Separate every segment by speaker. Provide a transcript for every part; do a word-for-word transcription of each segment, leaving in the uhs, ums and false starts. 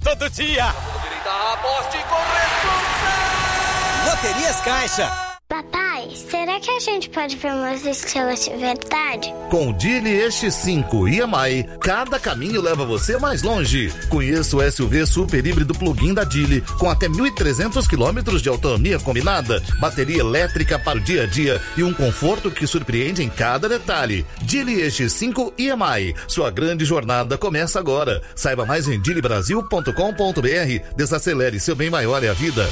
Speaker 1: todo dia.
Speaker 2: Aposte com
Speaker 1: Loterias Caixa.
Speaker 3: Papai, será que a gente pode ver umas estrelas de verdade?
Speaker 4: Com o Dili E X cinco e M I, cada caminho leva você mais longe. Conheça o S U V super híbrido plug-in da Dili, com até mil e trezentos quilômetros de autonomia combinada, bateria elétrica para o dia a dia e um conforto que surpreende em cada detalhe. Dili E X cinco e M I, sua grande jornada começa agora. Saiba mais em dili brasil ponto com ponto b r. Desacelere, seu bem maior é a vida.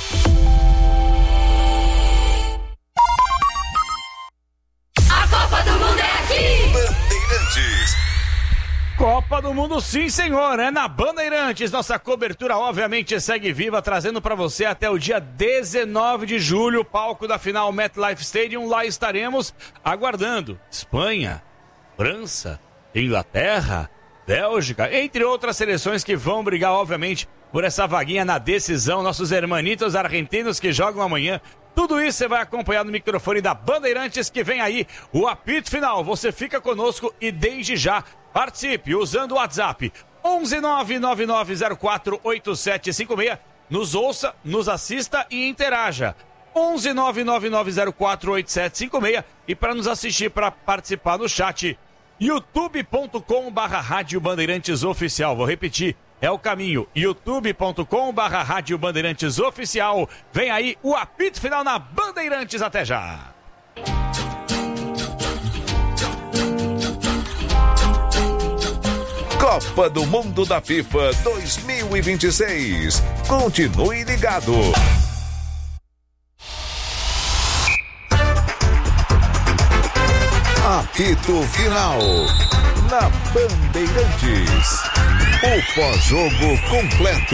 Speaker 5: Copa do Mundo, sim, senhor, é na Bandeirantes. Nossa cobertura, obviamente, segue viva, trazendo para você até o dia dezenove de julho, palco da final MetLife Stadium. Lá estaremos aguardando Espanha, França, Inglaterra, Bélgica, entre outras seleções que vão brigar, obviamente, por essa vaguinha na decisão. Nossos hermanitos argentinos que jogam amanhã. Tudo isso você vai acompanhar no microfone da Bandeirantes, que vem aí o apito final. Você fica conosco e desde já participe usando o WhatsApp onze nove nove nove zero quatro oito sete cinco seis. Nos ouça, nos assista e interaja. onze nove nove nove zero quatro oito sete cinco seis. E para nos assistir, para participar no chat, youtube ponto com barra Rádio Bandeirantes Oficial. Vou repetir. É o caminho, youtube ponto com barra Rádio Bandeirantes Oficial. Vem aí o apito final na Bandeirantes. Até já.
Speaker 6: Copa do Mundo da FIFA dois mil e vinte e seis. Continue ligado. Apito final na Bandeirantes. O pós-jogo completo.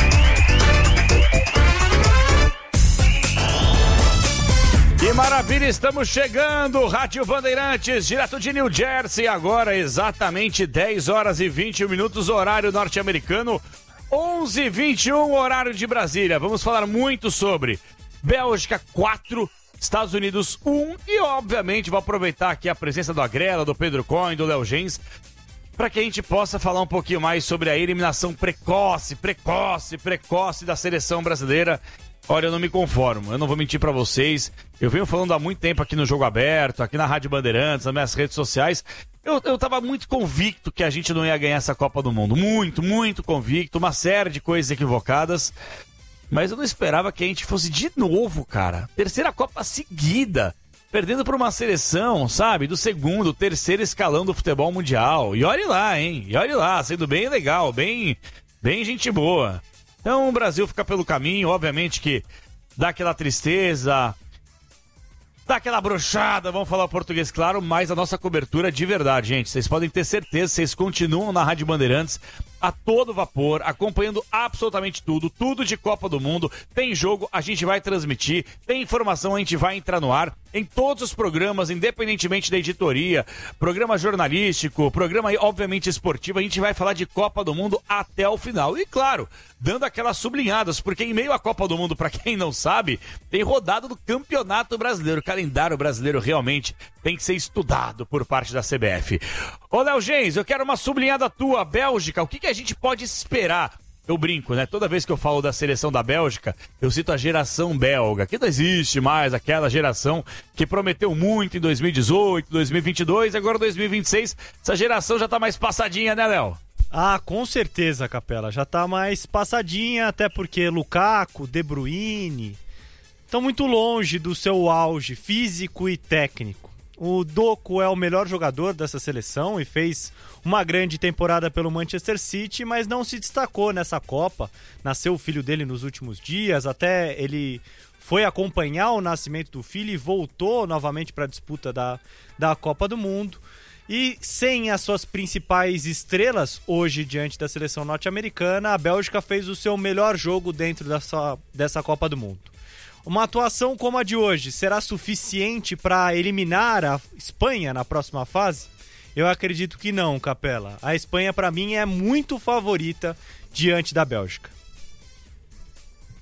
Speaker 5: Que maravilha, estamos chegando, Rádio Bandeirantes, direto de New Jersey, agora exatamente dez horas e vinte e um minutos, horário norte-americano, onze e vinte e um, horário de Brasília. Vamos falar muito sobre Bélgica quatro, Estados Unidos um e, obviamente, vou aproveitar aqui a presença do Agrela, do Pedro Cohen, do Léo Gens, para que a gente possa falar um pouquinho mais sobre a eliminação precoce, precoce, precoce da seleção brasileira. Olha, eu não me conformo, eu não vou mentir pra vocês. Eu venho falando há muito tempo aqui no Jogo Aberto, aqui na Rádio Bandeirantes, nas minhas redes sociais. Eu, eu tava muito convicto que a gente não ia ganhar essa Copa do Mundo. Muito, muito convicto, uma série de coisas equivocadas. Mas eu não esperava que a gente fosse de novo, cara. Terceira Copa seguida, perdendo pra uma seleção, sabe, do segundo, terceiro escalão do futebol mundial. E olhe lá, hein, e olhe lá, sendo bem legal, bem, bem gente boa. Então o Brasil fica pelo caminho, obviamente que dá aquela tristeza, dá aquela brochada, vamos falar português claro, mas a nossa cobertura de verdade, gente, vocês podem ter certeza, vocês continuam na Rádio Bandeirantes a todo vapor, acompanhando absolutamente tudo, tudo de Copa do Mundo. Tem jogo, a gente vai transmitir, tem informação, a gente vai entrar no ar em todos os programas, independentemente da editoria, programa jornalístico, programa obviamente esportivo, a gente vai falar de Copa do Mundo até o final. E claro, dando aquelas sublinhadas, porque em meio à Copa do Mundo, para quem não sabe, tem rodada do Campeonato Brasileiro. O calendário brasileiro realmente tem que ser estudado por parte da C B F. Ô, Léo Gens, eu quero uma sublinhada tua. Bélgica, o que, que a gente pode esperar? Eu brinco, né? Toda vez que eu falo da seleção da Bélgica, eu cito a geração belga, que não existe mais aquela geração que prometeu muito em dois mil e dezoito, dois mil e vinte e dois, agora dois mil e vinte e seis. Essa geração já tá mais passadinha, né, Léo?
Speaker 7: Ah, com certeza, Capela. Já tá mais passadinha, até porque Lukaku, De Bruyne estão muito longe do seu auge físico e técnico. O Doku é o melhor jogador dessa seleção e fez uma grande temporada pelo Manchester City, mas não se destacou nessa Copa. Nasceu o filho dele nos últimos dias, até ele foi acompanhar o nascimento do filho e voltou novamente para a disputa da, da Copa do Mundo. E sem as suas principais estrelas hoje diante da seleção norte-americana, a Bélgica fez o seu melhor jogo dentro dessa, dessa Copa do Mundo. Uma atuação como a de hoje será suficiente para eliminar a Espanha na próxima fase? Eu acredito que não, Capela. A Espanha, para mim, é muito favorita diante da Bélgica.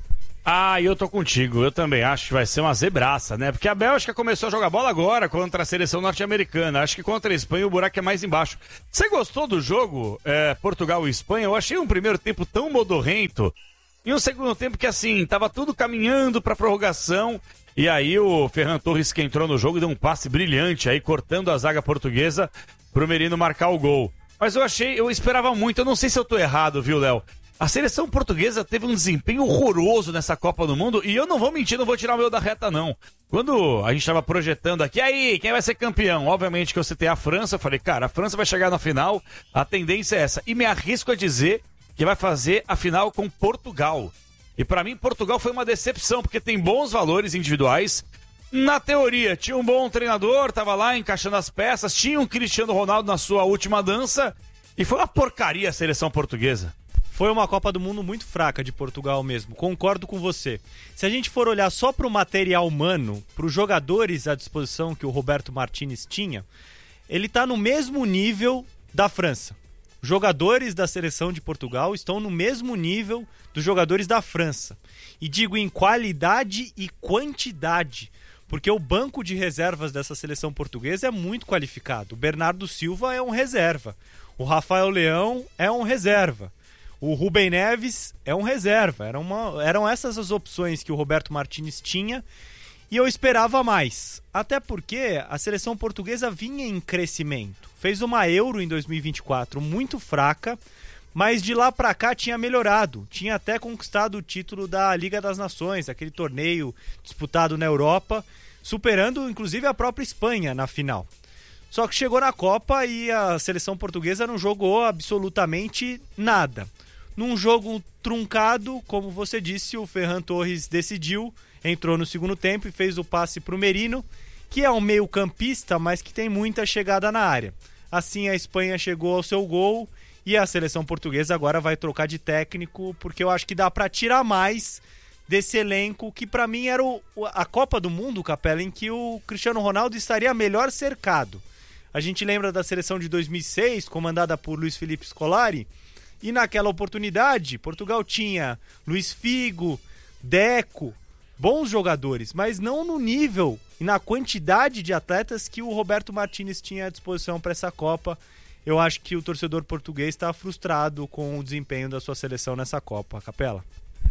Speaker 5: Ah, eu tô contigo. Eu também acho que vai ser uma zebraça, né? Porque a Bélgica começou a jogar bola agora contra a seleção norte-americana. Acho que contra a Espanha o buraco é mais embaixo. Você gostou do jogo, é, Portugal e Espanha? Eu achei um primeiro tempo tão modorrento e um segundo tempo que, assim, tava tudo caminhando pra prorrogação. E aí o Ferran Torres, que entrou no jogo, deu um passe brilhante aí, cortando a zaga portuguesa pro Merino marcar o gol. Mas eu achei, eu esperava muito. Eu não sei se eu tô errado, viu, Léo? A seleção portuguesa teve um desempenho horroroso nessa Copa do Mundo e eu não vou mentir, não vou tirar o meu da reta, não. Quando a gente estava projetando aqui, aí, quem vai ser campeão? Obviamente que eu citei a França, eu falei, cara, a França vai chegar na final, a tendência é essa. E me arrisco a dizer que vai fazer a final com Portugal. E para mim, Portugal foi uma decepção, porque tem bons valores individuais. Na teoria, tinha um bom treinador, tava lá encaixando as peças, tinha um Cristiano Ronaldo na sua última dança e foi uma porcaria a seleção portuguesa.
Speaker 7: Foi uma Copa do Mundo muito fraca de Portugal mesmo, concordo com você. Se a gente for olhar só para o material humano, para os jogadores à disposição que o Roberto Martínez tinha, ele está no mesmo nível da França. Os jogadores da seleção de Portugal estão no mesmo nível dos jogadores da França. E digo em qualidade e quantidade, porque o banco de reservas dessa seleção portuguesa é muito qualificado. O Bernardo Silva é um reserva, o Rafael Leão é um reserva. O Rubem Neves é um reserva. Era uma, eram essas as opções que o Roberto Martínez tinha e eu esperava mais. Até porque a seleção portuguesa vinha em crescimento. Fez uma Euro em dois mil e vinte e quatro muito fraca, mas de lá pra cá tinha melhorado. Tinha até conquistado o título da Liga das Nações, aquele torneio disputado na Europa, superando inclusive a própria Espanha na final. Só que chegou na Copa e a seleção portuguesa não jogou absolutamente nada. Num jogo truncado, como você disse, o Ferran Torres decidiu, entrou no segundo tempo e fez o passe para o Merino, que é um meio-campista, mas que tem muita chegada na área. Assim a Espanha chegou ao seu gol e a seleção portuguesa agora vai trocar de técnico, porque eu acho que dá para tirar mais desse elenco, que para mim era o, a Copa do Mundo, Capela, em que o Cristiano Ronaldo estaria melhor cercado. A gente lembra da seleção de dois mil e seis, comandada por Luiz Felipe Scolari, e naquela oportunidade, Portugal tinha Luiz Figo, Deco, bons jogadores, mas não no nível e na quantidade de atletas que o Roberto Martínez tinha à disposição para essa Copa. Eu acho que o torcedor português está frustrado com o desempenho da sua seleção nessa Copa. Capela?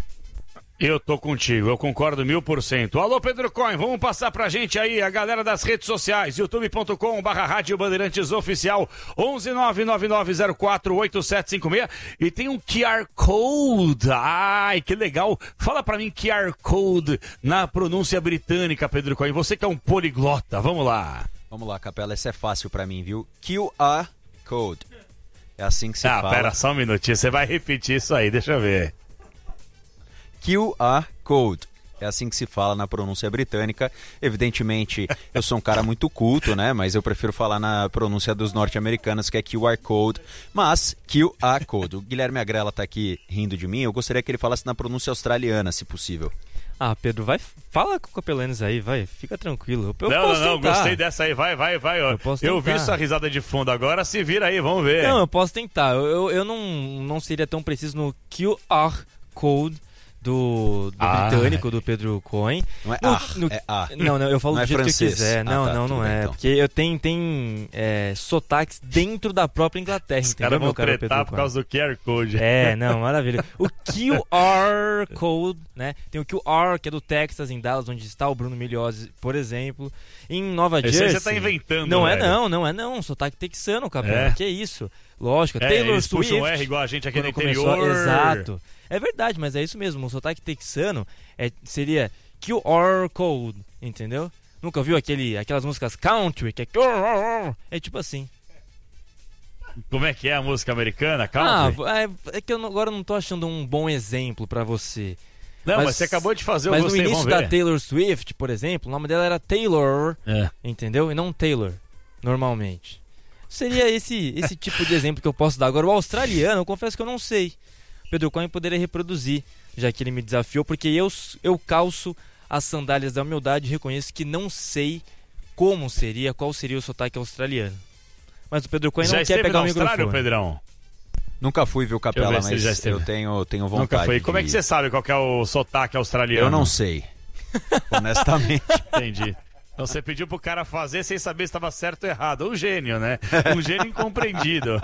Speaker 5: Eu tô contigo, eu concordo mil por cento. Alô, Pedro Coin, vamos passar pra gente aí a galera das redes sociais, youtube ponto com barra Rádio Bandeirantes Oficial, onze nove nove nove zero quatro oito sete cinco seis, e tem um Q R Code, ai, que legal. Fala pra mim Q R Code na pronúncia britânica, Pedro Coin, você que é um poliglota, vamos lá.
Speaker 1: Vamos lá, Capela, essa é fácil pra mim, viu? Q R Code, é assim que se
Speaker 5: ah,
Speaker 1: fala.
Speaker 5: Ah, pera só um minutinho, você vai repetir isso aí, deixa eu ver.
Speaker 1: Q R Code. É assim que se fala na pronúncia britânica. Evidentemente, eu sou um cara muito culto, né? Mas eu prefiro falar na pronúncia dos norte-americanos, que é Q R Code. Mas, Q R Code. O Guilherme Agrela tá aqui rindo de mim. Eu gostaria que ele falasse na pronúncia australiana, se possível.
Speaker 2: Ah, Pedro, vai, fala com o Capelanes aí, vai. Fica tranquilo. Eu
Speaker 5: não,
Speaker 2: posso
Speaker 5: não, não,
Speaker 2: tentar.
Speaker 5: Gostei dessa aí. Vai, vai, vai. Ó.
Speaker 2: Eu, posso
Speaker 5: eu
Speaker 2: tentar.
Speaker 5: vi sua risada de fundo. Agora se vira aí, vamos ver.
Speaker 2: Não, eu posso tentar. Eu, eu, eu não, não seria tão preciso no Q R Code do, do
Speaker 5: ah,
Speaker 2: britânico, do Pedro Coin.
Speaker 1: Não é
Speaker 2: no,
Speaker 1: ar,
Speaker 2: no,
Speaker 1: é ar.
Speaker 2: Não, não, eu falo
Speaker 1: não
Speaker 2: do
Speaker 1: é
Speaker 2: jeito
Speaker 1: francês.
Speaker 2: que eu quiser. Não,
Speaker 1: ah, tá,
Speaker 2: não, não
Speaker 1: bem,
Speaker 2: é.
Speaker 1: então.
Speaker 2: Porque eu tenho, tem é, sotaques dentro da própria Inglaterra,
Speaker 5: Os
Speaker 2: entendeu,
Speaker 5: caras vão
Speaker 2: meu caro
Speaker 5: tretar
Speaker 2: Pedro
Speaker 5: por
Speaker 2: Coin?
Speaker 5: causa do Q R Code.
Speaker 2: É, não, maravilha. O Q R Code, né? Tem o Q R, que é do Texas, em Dallas, onde está o Bruno Miliozzi, por exemplo. Em Nova
Speaker 5: Esse
Speaker 2: Jersey.
Speaker 5: aí você tá inventando,
Speaker 2: Não
Speaker 5: velho.
Speaker 2: é não, não é não. Sotaque texano, cabelo.
Speaker 5: É.
Speaker 2: Que isso? Lógico,
Speaker 5: É,
Speaker 2: Taylor
Speaker 5: eles
Speaker 2: Swift.
Speaker 5: puxam R igual a gente aqui no
Speaker 2: quando
Speaker 5: interior.
Speaker 2: começou- Exato. É verdade, mas é isso mesmo. O sotaque texano é, seria Q R Code, entendeu? Nunca viu aquele, aquelas músicas country, que é... É tipo assim.
Speaker 5: Como é que é a música americana? Country?
Speaker 2: Ah, é, é que eu não- agora eu não tô achando um bom exemplo pra você.
Speaker 5: não, mas,
Speaker 2: mas-
Speaker 5: você acabou de fazer o
Speaker 2: Mas no
Speaker 5: gostei,
Speaker 2: início
Speaker 5: vamos
Speaker 2: da
Speaker 5: ver.
Speaker 2: Taylor Swift, por exemplo, o nome dela era Taylor,
Speaker 5: É.
Speaker 2: entendeu? E não Taylor, normalmente. Seria esse, esse tipo de exemplo que eu posso dar. Agora, o australiano, eu confesso que eu não sei. Pedro Coin poderia reproduzir, já que ele me desafiou, porque eu, eu calço as sandálias da humildade e reconheço que não sei como seria, qual seria o sotaque australiano. Mas o Pedro Coin
Speaker 5: Já
Speaker 2: não quer
Speaker 5: esteve
Speaker 2: pegar
Speaker 5: na
Speaker 2: o
Speaker 5: Austrália,
Speaker 2: microfone.
Speaker 5: Pedrão?
Speaker 1: Nunca fui, viu, Capela,
Speaker 5: Deixa eu ver se já
Speaker 1: mas
Speaker 5: esteve.
Speaker 1: eu tenho, tenho vontade.
Speaker 5: Nunca foi. Como é
Speaker 1: de
Speaker 5: que
Speaker 1: ir.
Speaker 5: você sabe qual que é o sotaque australiano?
Speaker 1: Eu não sei. Honestamente.
Speaker 5: Entendi. Então você pediu pro cara fazer sem saber se estava certo ou errado. Um gênio, né? Um gênio incompreendido.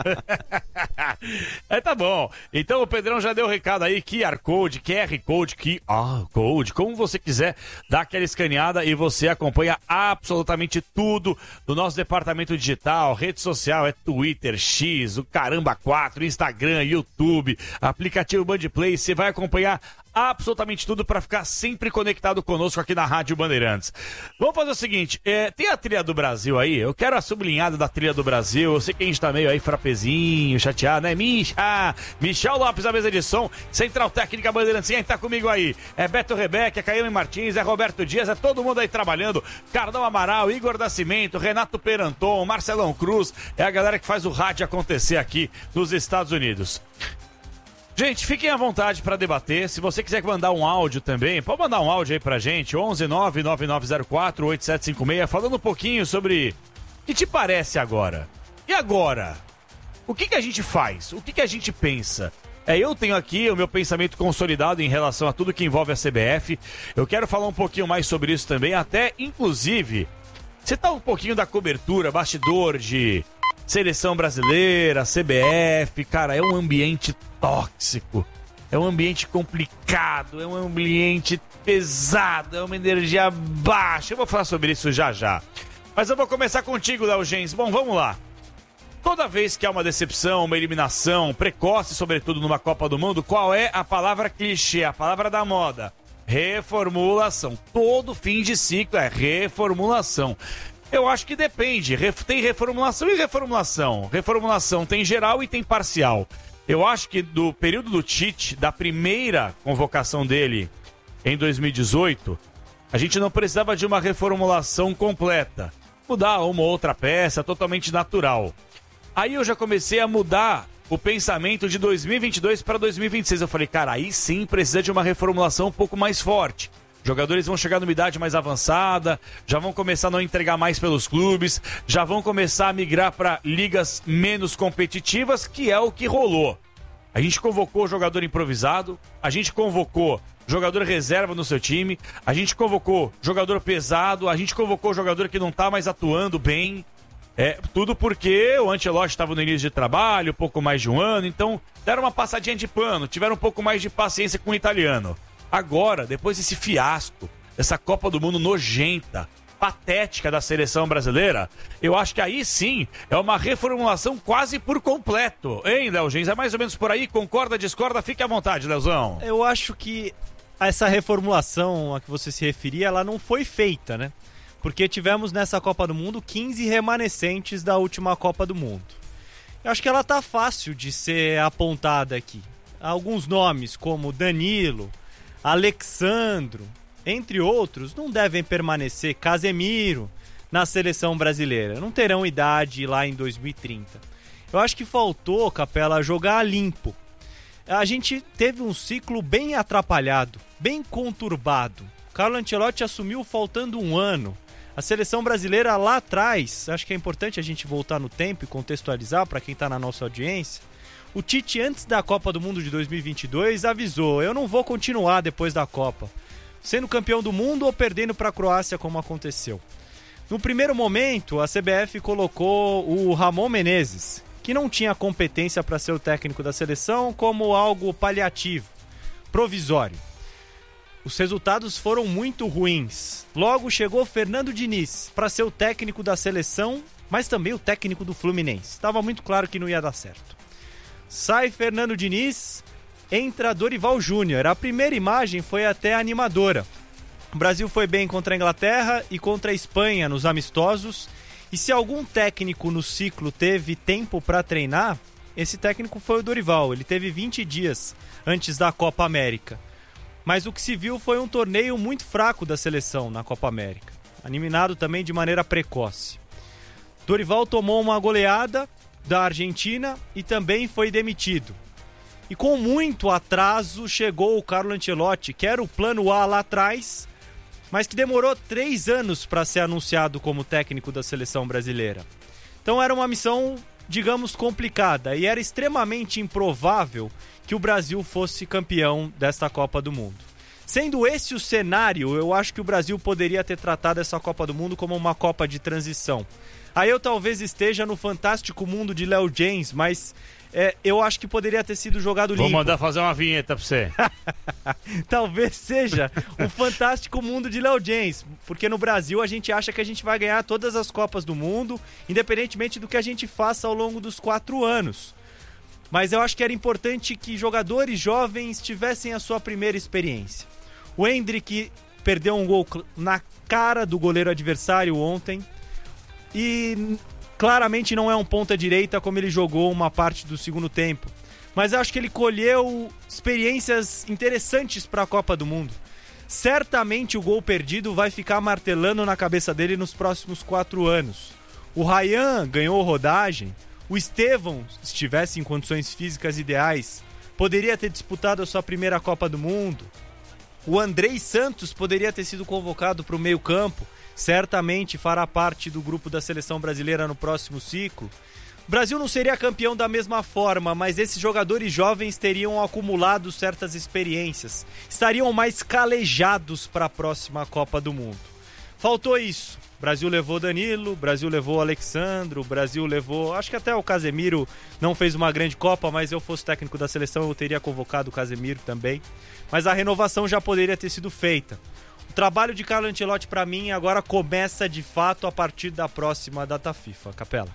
Speaker 5: Aí tá bom. Então o Pedrão já deu o recado aí, Q R Code, Q R Code, Q R Code, como você quiser, dá aquela escaneada e você acompanha absolutamente tudo do nosso departamento digital, rede social, é Twitter, X, o Caramba quatro, Instagram, YouTube, aplicativo Bandplay, você vai acompanhar absolutamente tudo para ficar sempre conectado conosco aqui na Rádio Bandeirantes. Vamos fazer o seguinte, é, tem a trilha do Brasil aí, eu quero a sublinhada da trilha do Brasil, eu sei que a gente tá meio aí frapezinho, chateado, né? Misha, Michel Lopes, a mesa de som, Central Técnica Bandeirantes, quem tá comigo aí? É Beto Rebeca, é Caíme Martins, é Roberto Dias, é todo mundo aí trabalhando, Cardão Amaral, Igor Nascimento, Renato Peranton, Marcelão Cruz, é a galera que faz o rádio acontecer aqui nos Estados Unidos. Gente, fiquem à vontade para debater. Se você quiser mandar um áudio também, pode mandar um áudio aí pra gente, onze nove nove nove zero quatro oito sete cinco seis, falando um pouquinho sobre o que te parece agora. E agora? O que, que a gente faz? O que, que a gente pensa? É, eu tenho aqui o meu pensamento consolidado em relação a tudo que envolve a C B F. Eu quero falar um pouquinho mais sobre isso também, até, inclusive, você tá um pouquinho da cobertura, bastidor de seleção brasileira, C B F, cara, é um ambiente tóxico, é um ambiente complicado, é um ambiente pesado, é uma energia baixa. Eu vou falar sobre isso já já. Mas eu vou começar contigo, Léo Gens. Bom, vamos lá. Toda vez que há uma decepção, uma eliminação precoce, sobretudo numa Copa do Mundo, qual é a palavra clichê, a palavra da moda? Reformulação. Todo fim de ciclo é reformulação. Eu acho que depende. Tem reformulação e reformulação. Reformulação tem geral e tem parcial. Eu acho que do período do Tite, da primeira convocação dele em dois mil e dezoito, a gente não precisava de uma reformulação completa. Mudar uma ou outra peça, totalmente natural. Aí eu já comecei a mudar o pensamento de dois mil e vinte e dois para dois mil e vinte e seis. Eu falei, cara, aí sim precisa de uma reformulação um pouco mais forte. Jogadores vão chegar numa idade mais avançada, já vão começar a não entregar mais pelos clubes, já vão começar a migrar para ligas menos competitivas, que é o que rolou. A gente convocou jogador improvisado, a gente convocou jogador reserva no seu time, a gente convocou jogador pesado, a gente convocou jogador que não tá mais atuando bem. É, tudo porque o Ancelotti estava no início de trabalho, pouco mais de um ano, então deram uma passadinha de pano, tiveram um pouco mais de paciência com o italiano. Agora, depois desse fiasco, dessa Copa do Mundo nojenta, patética da seleção brasileira, eu acho que aí sim é uma reformulação quase por completo. Hein, Léo Gens? É mais ou menos por aí? Concorda, discorda? Fique à vontade, Léozão.
Speaker 7: Eu acho que essa reformulação a que você se referia, ela não foi feita, né? Porque tivemos nessa Copa do Mundo quinze remanescentes da última Copa do Mundo. Eu acho que ela tá fácil de ser apontada aqui. Alguns nomes como Danilo, Alexandro, entre outros, não devem permanecer. Casemiro na seleção brasileira. Não terão idade lá em dois mil e trinta. Eu acho que faltou, Capela, jogar limpo. A gente teve um ciclo bem atrapalhado, bem conturbado. Carlo Ancelotti assumiu faltando um ano. A seleção brasileira lá atrás, acho que é importante a gente voltar no tempo e contextualizar para quem está na nossa audiência. O Tite, antes da Copa do Mundo de dois mil e vinte e dois, avisou: eu não vou continuar depois da Copa, sendo campeão do mundo ou perdendo para a Croácia, como aconteceu. No primeiro momento, a C B F colocou o Ramon Menezes, que não tinha competência para ser o técnico da seleção, como algo paliativo, provisório. Os resultados foram muito ruins. Logo chegou Fernando Diniz para ser o técnico da seleção, mas também o técnico do Fluminense. Estava muito claro que não ia dar certo. Sai Fernando Diniz, entra Dorival Júnior. A primeira imagem foi até animadora. O Brasil foi bem contra a Inglaterra e contra a Espanha nos amistosos. E se algum técnico no ciclo teve tempo para treinar, esse técnico foi o Dorival. Ele teve vinte dias antes da Copa América. Mas o que se viu foi um torneio muito fraco da seleção na Copa América, eliminado também de maneira precoce. Dorival tomou uma goleada da Argentina e também foi demitido. E com muito atraso chegou o Carlo Ancelotti, que era o plano A lá atrás, mas que demorou três anos para ser anunciado como técnico da seleção brasileira. Então era uma missão digamos, complicada e era extremamente improvável que o Brasil fosse campeão desta Copa do Mundo. Sendo esse o cenário, eu acho que o Brasil poderia ter tratado essa Copa do Mundo como uma Copa de transição. Aí eu talvez esteja no fantástico mundo de Léo James, mas é, eu acho que poderia ter sido jogado limpo.
Speaker 5: Vou mandar fazer uma vinheta pra você.
Speaker 7: Talvez seja o fantástico mundo de Léo James, porque no Brasil a gente acha que a gente vai ganhar todas as Copas do Mundo, independentemente do que a gente faça ao longo dos quatro anos. Mas eu acho que era importante que jogadores jovens tivessem a sua primeira experiência. O Endrick perdeu um gol na cara do goleiro adversário ontem e claramente não é um ponta-direita como ele jogou uma parte do segundo tempo. Mas eu acho que ele colheu experiências interessantes para a Copa do Mundo. Certamente o gol perdido vai ficar martelando na cabeça dele nos próximos quatro anos. O Ryan ganhou rodagem. O Estevão, se estivesse em condições físicas ideais, poderia ter disputado a sua primeira Copa do Mundo. O Andrei Santos poderia ter sido convocado para o meio-campo, certamente fará parte do grupo da seleção brasileira no próximo ciclo. O Brasil não seria campeão da mesma forma, mas esses jogadores jovens teriam acumulado certas experiências, estariam mais calejados para a próxima Copa do Mundo. Faltou isso. O Brasil levou Danilo, o Brasil levou Alexandro, o Brasil levou... Acho que até o Casemiro não fez uma grande Copa, mas eu fosse técnico da seleção eu teria convocado o Casemiro também. Mas a renovação já poderia ter sido feita. O trabalho de Carlo Ancelotti, para mim, agora começa de fato a partir da próxima data FIFA. Capela.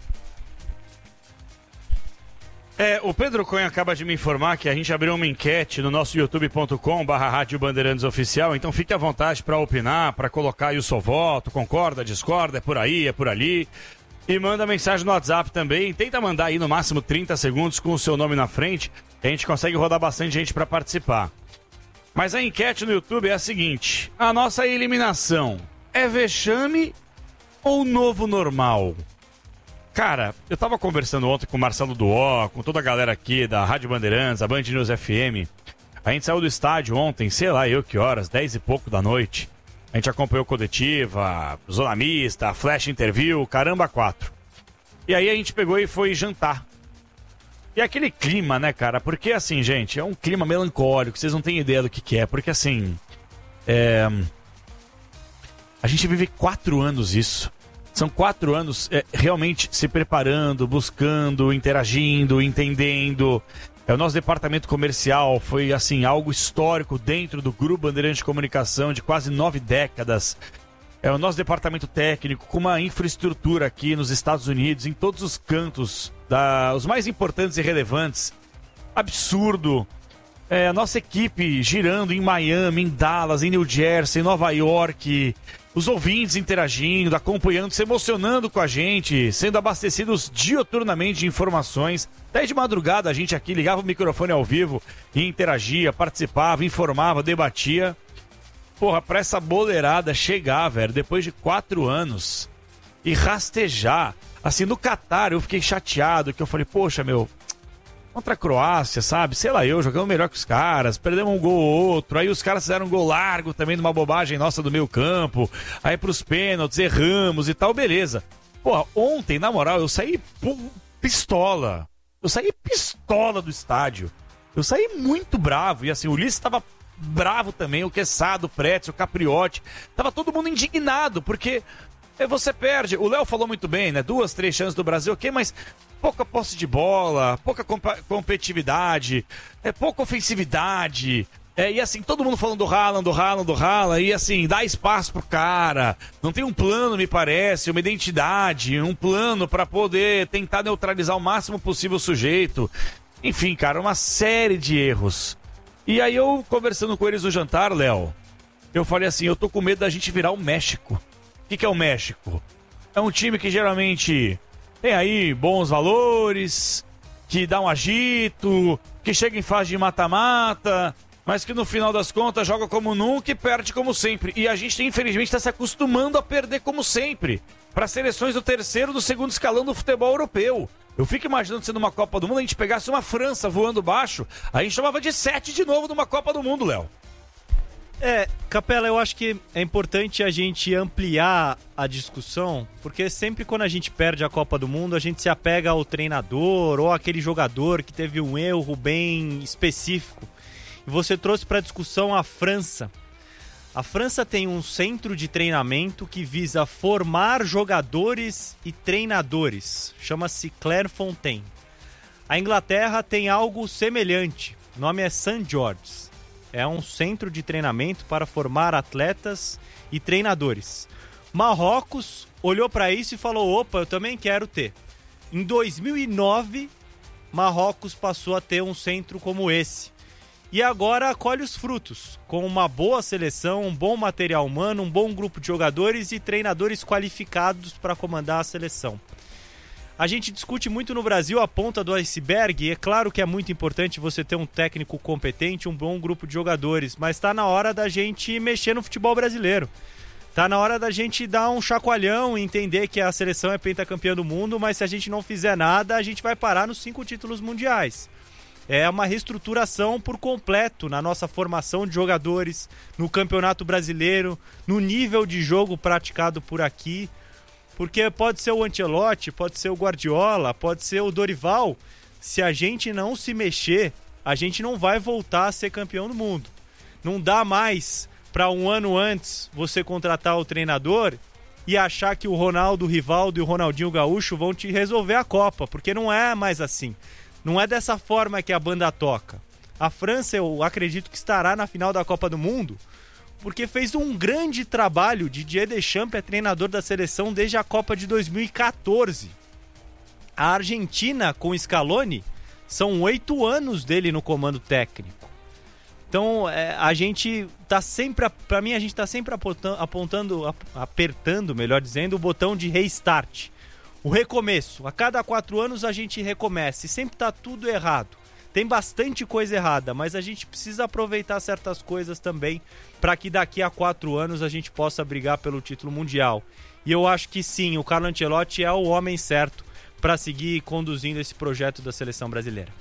Speaker 5: É, o Pedro Cunha acaba de me informar que a gente abriu uma enquete no nosso youtube ponto com barra Rádio Bandeirantes Oficial, então fique à vontade para opinar, para colocar aí o seu voto, concorda, discorda, é por aí, é por ali. E manda mensagem no WhatsApp também, tenta mandar aí no máximo trinta segundos com o seu nome na frente, a gente consegue rodar bastante gente para participar. Mas a enquete no YouTube é a seguinte: a nossa eliminação é vexame ou novo normal? Cara, eu tava conversando ontem com o Marcelo Duó, com toda a galera aqui da Rádio Bandeirantes, a Band News F M. A gente saiu do estádio ontem, sei lá eu que horas, dez e pouco da noite. A gente acompanhou coletiva, Zona Mista, Flash Interview, caramba, quatro. E aí a gente pegou e foi jantar. E aquele clima, né, cara? Porque assim, gente, é um clima melancólico, vocês não têm ideia do que que é. Porque assim, é... a gente vive quatro anos isso. São quatro anos é, realmente se preparando, buscando, interagindo, entendendo. É, o nosso departamento comercial foi assim algo histórico dentro do Grupo Bandeirantes de Comunicação de quase nove décadas. É o nosso departamento técnico com uma infraestrutura aqui nos Estados Unidos, em todos os cantos, da, os mais importantes e relevantes. Absurdo. É, a nossa equipe girando em Miami, em Dallas, em New Jersey, em Nova York. Os ouvintes interagindo, acompanhando, se emocionando com a gente, sendo abastecidos dioturnamente de informações. Até de madrugada a gente aqui ligava o microfone ao vivo e interagia, participava, informava, debatia. Porra, pra essa boleirada chegar, velho, depois de quatro anos e rastejar. Assim, no Catar eu fiquei chateado, que eu falei, poxa, meu... Contra a Croácia, sabe? Sei lá, eu jogamos melhor que os caras, perdemos um gol ou outro, aí os caras fizeram um gol largo também numa bobagem nossa do meio campo, aí pros pênaltis, erramos e tal, beleza. Porra, ontem, na moral, eu saí pum, pistola. Eu saí pistola do estádio. Eu saí muito bravo, e assim, o Ulisses tava bravo também, o Quesada, o Pretz, o Capriotti, tava todo mundo indignado, porque você perde, o Léo falou muito bem, né? Duas, três chances do Brasil, ok, mas... pouca posse de bola, pouca comp- competitividade, é, pouca ofensividade. É, e assim, todo mundo falando do Haaland, do Haaland, do Haaland, e assim, dá espaço pro cara. Não tem um plano, me parece, uma identidade, um plano para poder tentar neutralizar o máximo possível o sujeito. Enfim, cara, uma série de erros. E aí eu, conversando com eles no jantar, Léo, eu falei assim, eu tô com medo da gente virar o México. O que, que é o México? É um time que geralmente... tem aí bons valores, que dá um agito, que chega em fase de mata-mata, mas que no final das contas joga como nunca e perde como sempre. E a gente, infelizmente, está se acostumando a perder como sempre para seleções do terceiro, do segundo escalão do futebol europeu. Eu fico imaginando se numa Copa do Mundo a gente pegasse uma França voando baixo, a gente chamava de sete de novo numa Copa do Mundo, Léo.
Speaker 7: É, Capela, eu acho que é importante a gente ampliar a discussão, porque sempre quando a gente perde a Copa do Mundo, a gente se apega ao treinador ou àquele jogador que teve um erro bem específico. E você trouxe para a discussão a França. A França tem um centro de treinamento que visa formar jogadores e treinadores. Chama-se Clairefontaine. A Inglaterra tem algo semelhante. O nome é Saint George's. É um centro de treinamento para formar atletas e treinadores. Marrocos olhou para isso e falou, opa, eu também quero ter. Em dois mil e nove, Marrocos passou a ter um centro como esse. E agora colhe os frutos, com uma boa seleção, um bom material humano, um bom grupo de jogadores e treinadores qualificados para comandar a seleção. A gente discute muito no Brasil a ponta do iceberg, e é claro que é muito importante você ter um técnico competente, um bom grupo de jogadores, mas está na hora da gente mexer no futebol brasileiro. Está na hora da gente dar um chacoalhão e entender que a seleção é pentacampeã do mundo, mas se a gente não fizer nada, a gente vai parar nos cinco títulos mundiais. É uma reestruturação por completo na nossa formação de jogadores, no Campeonato Brasileiro, no nível de jogo praticado por aqui. Porque pode ser o Ancelotti, pode ser o Guardiola, pode ser o Dorival. Se a gente não se mexer, a gente não vai voltar a ser campeão do mundo. Não dá mais para um ano antes você contratar o treinador e achar que o Ronaldo, o Rivaldo e o Ronaldinho Gaúcho vão te resolver a Copa, porque não é mais assim. Não é dessa forma que a banda toca. A França, eu acredito que estará na final da Copa do Mundo, porque fez um grande trabalho. Didier Deschamps é treinador da seleção desde a Copa de dois mil e catorze. A Argentina, com Scaloni, são oito anos dele no comando técnico. Então, é, a gente tá sempre, para mim, a gente tá sempre apontando, apontando, apertando, melhor dizendo, o botão de restart. O recomeço. A cada quatro anos a gente recomeça e sempre tá tudo errado. Tem bastante coisa errada, mas a gente precisa aproveitar certas coisas também para que daqui a quatro anos a gente possa brigar pelo título mundial. E eu acho que sim, o Carlo Ancelotti é o homem certo para seguir conduzindo esse projeto da seleção brasileira.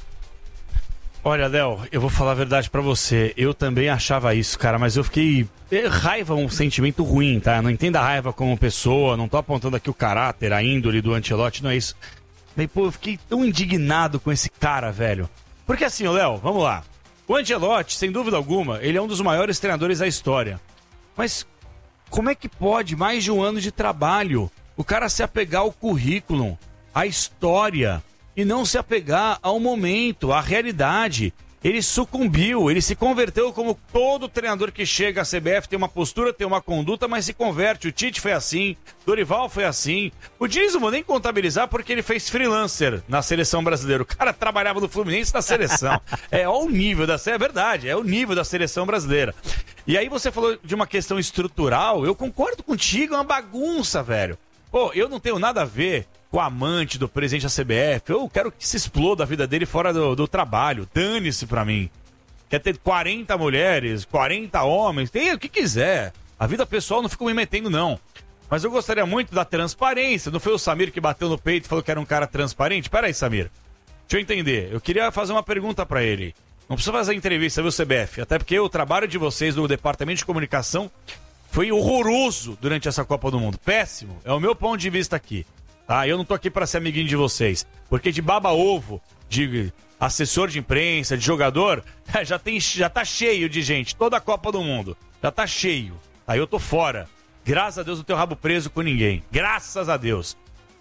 Speaker 5: Olha, Léo, eu vou falar a verdade pra você. Eu também achava isso, cara, mas eu fiquei... Raiva é um sentimento ruim, tá? Não entenda a raiva como pessoa, não tô apontando aqui o caráter, a índole do Ancelotti, não é isso. Daí, pô, eu fiquei tão indignado com esse cara, velho. Porque assim, Léo, vamos lá. O Ancelotti, sem dúvida alguma, ele é um dos maiores treinadores da história. Mas como é que pode, mais de um ano de trabalho, o cara se apegar ao currículo, à história, e não se apegar ao momento, à realidade? Ele sucumbiu, ele se converteu como todo treinador que chega à C B F, tem uma postura, tem uma conduta, mas se converte. O Tite foi assim, Dorival foi assim. O Diniz não vou nem contabilizar porque ele fez freelancer na seleção brasileira. O cara trabalhava no Fluminense na seleção. É o nível da é verdade, é o nível da seleção brasileira. E aí você falou de uma questão estrutural, eu concordo contigo, é uma bagunça, velho. Pô, eu não tenho nada a ver com o amante do presidente da C B F. Eu quero que se exploda a vida dele fora do, do trabalho. Dane-se pra mim. Quer ter quarenta mulheres, quarenta homens, tem o que quiser. A vida pessoal não fico me metendo, não. Mas eu gostaria muito da transparência. Não foi o Samir que bateu no peito e falou que era um cara transparente? Pera aí, Samir. Deixa eu entender. Eu queria fazer uma pergunta pra ele. Não precisa fazer entrevista, viu, C B F? Até porque o trabalho de vocês no Departamento de Comunicação foi horroroso durante essa Copa do Mundo. Péssimo. É o meu ponto de vista aqui. Tá? Eu não tô aqui para ser amiguinho de vocês. Porque de baba-ovo, de assessor de imprensa, de jogador, já, tem, já tá cheio de gente. Toda a Copa do Mundo. Já tá cheio. Aí eu tô fora. Graças a Deus não tenho rabo preso com ninguém. Graças a Deus.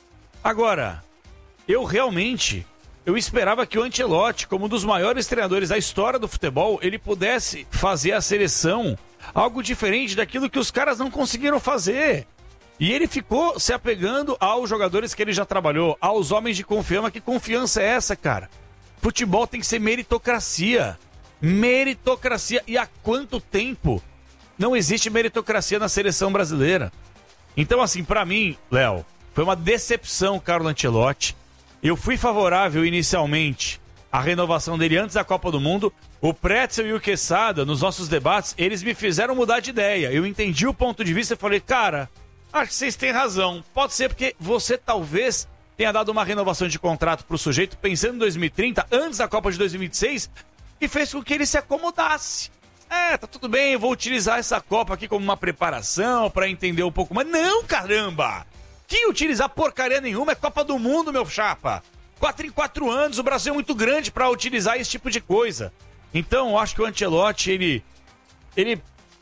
Speaker 5: Agora, eu realmente... Eu esperava que o Ancelotti, como um dos maiores treinadores da história do futebol, ele pudesse fazer a seleção algo diferente daquilo que os caras não conseguiram fazer. E ele ficou se apegando aos jogadores que ele já trabalhou, aos homens de confiança. Que confiança é essa, cara? Futebol tem que ser meritocracia. Meritocracia. E há quanto tempo não existe meritocracia na seleção brasileira? Então, assim, pra mim, Léo, foi uma decepção o Carlo Ancelotti. Eu fui favorável inicialmente à renovação dele antes da Copa do Mundo. O Pretzel e o Quesada, nos nossos debates, eles me fizeram mudar de ideia. Eu entendi o ponto de vista e falei, cara, acho que vocês têm razão. Pode ser porque você talvez tenha dado uma renovação de contrato pro sujeito pensando em dois mil e trinta, antes da Copa de dois mil e vinte e seis, e fez com que ele se acomodasse. É, tá tudo bem, eu vou utilizar essa Copa aqui como uma preparação pra entender um pouco mais. Não, caramba! Que utilizar porcaria nenhuma, é Copa do Mundo, meu chapa. Quatro em quatro anos, o Brasil é muito grande pra utilizar esse tipo de coisa. Então, eu acho que o Ancelotti, ele, ele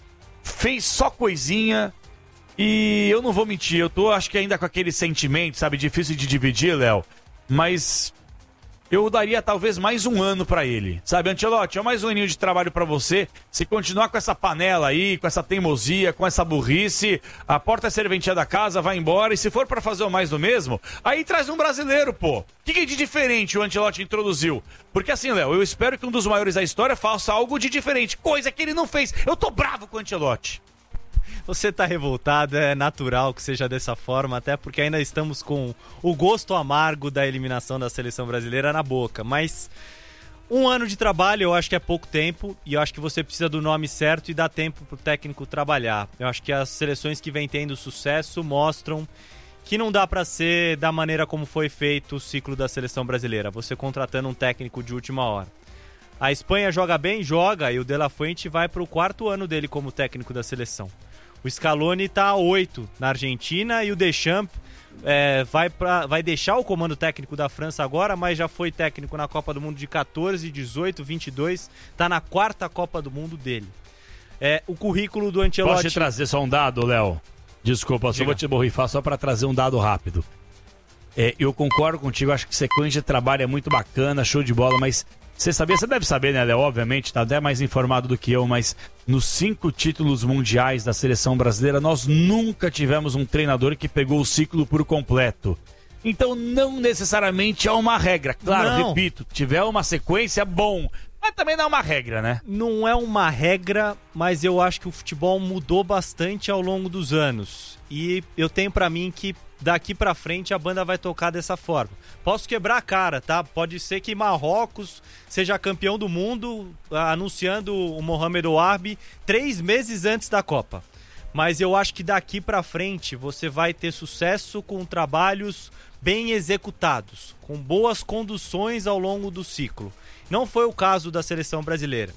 Speaker 5: fez só coisinha e eu não vou mentir, eu tô, acho que ainda com aquele sentimento, sabe, difícil de dividir, Léo, mas... eu daria talvez mais um ano pra ele. Sabe, Ancelotti, é mais um aninho de trabalho pra você. Se continuar com essa panela aí, com essa teimosia, com essa burrice, a porta é serventia da casa, vai embora. E se for pra fazer o mais do mesmo, aí traz um brasileiro, pô. O que, que de diferente o Ancelotti introduziu? Porque assim, Léo, eu espero que um dos maiores da história faça algo de diferente. Coisa que ele não fez. Eu tô bravo com o Ancelotti.
Speaker 7: Você tá revoltado, é natural que seja dessa forma, até porque ainda estamos com o gosto amargo da eliminação da seleção brasileira na boca. Mas um ano de trabalho eu acho que é pouco tempo e eu acho que você precisa do nome certo e dá tempo pro técnico trabalhar. Eu acho que as seleções que vêm tendo sucesso mostram que não dá pra ser da maneira como foi feito o ciclo da seleção brasileira, você contratando um técnico de última hora. A Espanha joga bem? Joga, e o De La Fuente vai pro quarto ano dele como técnico da seleção. O Scaloni está a oito na Argentina e o Deschamps é, vai, pra, vai deixar o comando técnico da França agora, mas já foi técnico na Copa do Mundo de catorze, dezoito, vinte e dois, está na quarta Copa do Mundo dele. É, o currículo do Ancelotti...
Speaker 5: Posso te trazer só um dado, Léo? Desculpa, só vou te borrifar só para trazer um dado rápido. É, eu concordo contigo, acho que sequência de trabalho é muito bacana, show de bola, mas... você sabia, você deve saber, né, Léo? Obviamente, tá até mais informado do que eu, mas nos cinco títulos mundiais da seleção brasileira, nós nunca tivemos um treinador que pegou o ciclo por completo. Então, não necessariamente é uma regra. Claro,
Speaker 7: não.
Speaker 5: Repito, tiver uma sequência, bom. Mas também não é uma regra, né?
Speaker 7: Não é uma regra, mas eu acho que o futebol mudou bastante ao longo dos anos. E eu tenho pra mim que daqui pra frente a banda vai tocar dessa forma. Posso quebrar a cara, tá? Pode ser que Marrocos seja campeão do mundo, anunciando o Mohamed Ouarbi três meses antes da Copa. Mas eu acho que daqui pra frente você vai ter sucesso com trabalhos bem executados, com boas conduções ao longo do ciclo. Não foi o caso da seleção brasileira.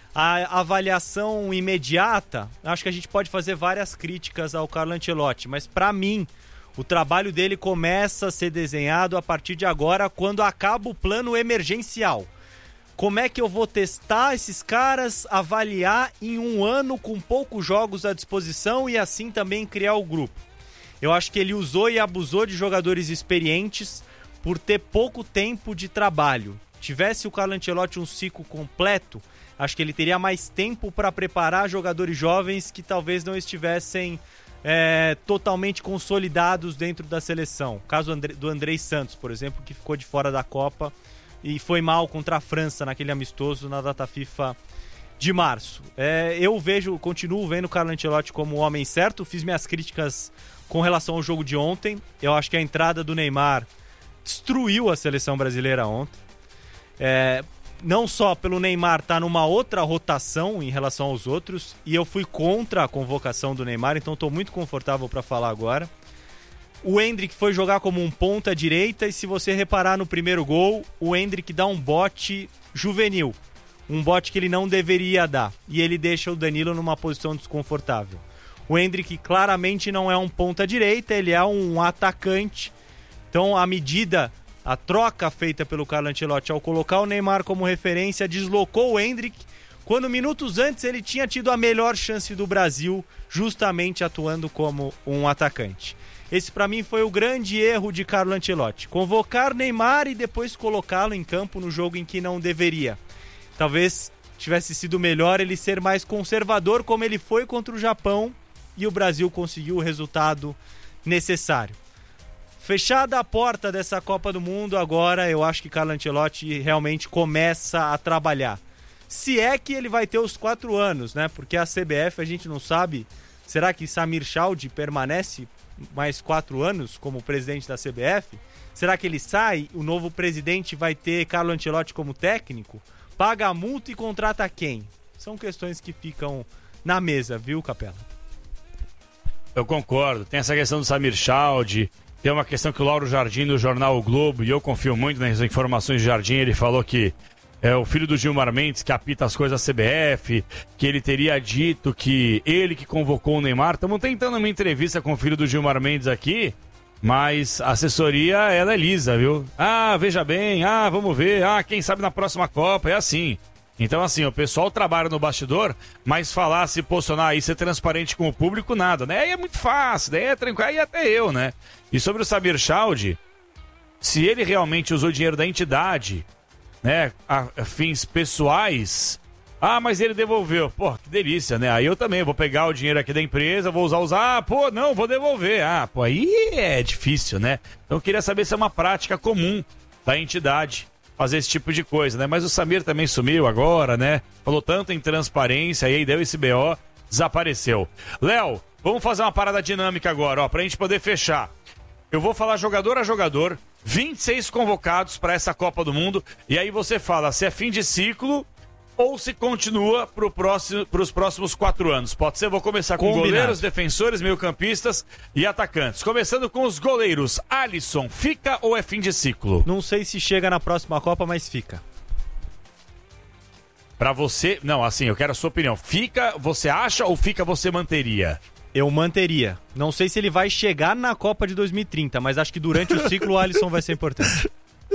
Speaker 7: A avaliação imediata, acho que a gente pode fazer várias críticas ao Carlo Ancelotti, mas pra mim, o trabalho dele começa a ser desenhado a partir de agora, quando acaba o plano emergencial. Como é que eu vou testar esses caras, avaliar em um ano com poucos jogos à disposição e assim também criar o grupo? Eu acho que ele usou e abusou de jogadores experientes por ter pouco tempo de trabalho. Tivesse o Carlo Ancelotti um ciclo completo, acho que ele teria mais tempo para preparar jogadores jovens que talvez não estivessem é, totalmente consolidados dentro da seleção. O caso do Andrei Santos, por exemplo, que ficou de fora da Copa e foi mal contra a França naquele amistoso na data FIFA de março. É, eu vejo, continuo vendo o Carlo Ancelotti como o homem certo, fiz minhas críticas com relação ao jogo de ontem. Eu acho que a entrada do Neymar destruiu a seleção brasileira ontem. É, não só pelo Neymar estar tá numa outra rotação em relação aos outros, e eu fui contra a convocação do Neymar, então estou muito confortável para falar agora. O Endrick foi jogar como um ponta direita, e se você reparar no primeiro gol, o Endrick dá um bote juvenil, um bote que ele não deveria dar, e ele deixa o Danilo numa posição desconfortável. O Endrick claramente não é um ponta direita, ele é um atacante, então a medida... a troca feita pelo Carlo Ancelotti ao colocar o Neymar como referência deslocou o Endrick, quando minutos antes ele tinha tido a melhor chance do Brasil, justamente atuando como um atacante. Esse para mim foi o grande erro de Carlo Ancelotti, convocar Neymar e depois colocá-lo em campo no jogo em que não deveria. Talvez tivesse sido melhor ele ser mais conservador, como ele foi contra o Japão, e o Brasil conseguiu o resultado necessário. Fechada a porta dessa Copa do Mundo, agora eu acho que Carlo Ancelotti realmente começa a trabalhar. Se é que ele vai ter os quatro anos, né? Porque a C B F a gente não sabe. Será que Samir Chaldi permanece mais quatro anos como presidente da C B F? Será que ele sai? O novo presidente vai ter Carlo Ancelotti como técnico? Paga a multa e contrata quem? São questões que ficam na mesa, viu, Capela?
Speaker 5: Eu concordo. Tem essa questão do Samir Chaldi. Tem uma questão que o Lauro Jardim, do jornal O Globo, e eu confio muito nas informações do Jardim, ele falou que é o filho do Gilmar Mendes, que apita as coisas da C B F, que ele teria dito que ele que convocou o Neymar. Estamos tentando uma entrevista com o filho do Gilmar Mendes aqui, mas a assessoria, ela é lisa, viu? Ah, veja bem, ah, vamos ver, ah, quem sabe na próxima Copa, é assim. Então, assim, o pessoal trabalha no bastidor, mas falar, se posicionar aí, ser transparente com o público, nada, né? Aí é muito fácil, daí é tranquilo, aí até eu, né? E sobre o Samir Chaldry, se ele realmente usou dinheiro da entidade, né, a, a fins pessoais, ah, mas ele devolveu. Pô, que delícia, né? Aí eu também vou pegar o dinheiro aqui da empresa, vou usar, usar, ah, pô, não, vou devolver. Ah, pô, aí é difícil, né? Então eu queria saber se é uma prática comum da entidade fazer esse tipo de coisa, né? Mas o Samir também sumiu agora, né? Falou tanto em transparência, aí deu esse B O, desapareceu. Léo, vamos fazer uma parada dinâmica agora, ó, pra gente poder fechar. Eu vou falar jogador a jogador, vinte e seis convocados para essa Copa do Mundo, e aí você fala se é fim de ciclo ou se continua para próximo, os próximos quatro anos. Pode ser? Vou começar com Combinado. Goleiros, defensores, meio-campistas e atacantes. Começando com os goleiros. Alisson, fica ou é fim de ciclo?
Speaker 7: Não sei se chega na próxima Copa, mas fica.
Speaker 5: Para você... Não, assim, eu quero a sua opinião. Fica, você acha ou fica, você manteria?
Speaker 7: Eu manteria. Não sei se ele vai chegar na Copa de dois mil e trinta, mas acho que durante o ciclo o Alisson vai ser importante.